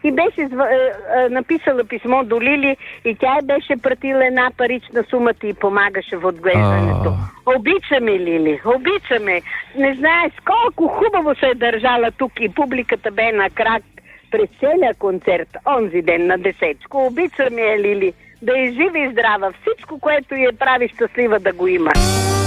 и беше написала писмо до Лили и тя беше пратила една парична сума и помагаше в отглеждането. Обичаме Лили, обичаме. Не знаеш колко хубаво се е държала тук и публиката бе на крак през целия концерт, онзи ден на 10. Обичаме я, Лили, да е жива и здрава. Всичко, което я прави щастлива, да го има.